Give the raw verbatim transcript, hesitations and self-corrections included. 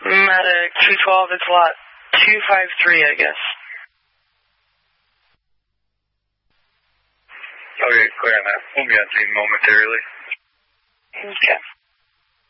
Medic two twelve, it's lot two five three, I guess. Okay, clear on that. We'll be on scene momentarily. Okay.